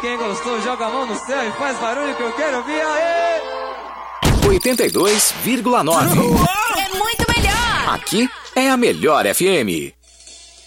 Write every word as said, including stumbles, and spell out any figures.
Quem gostou, joga a mão no céu e faz barulho que eu quero ouvir. Aê! oitenta e dois vírgula nove. É muito melhor! Aqui é a melhor F M.